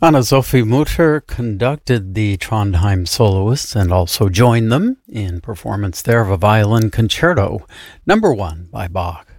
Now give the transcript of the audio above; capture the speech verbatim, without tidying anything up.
Anna Sophie Mutter conducted the Trondheim soloists and also joined them in performance there of a violin concerto, number one by Bach.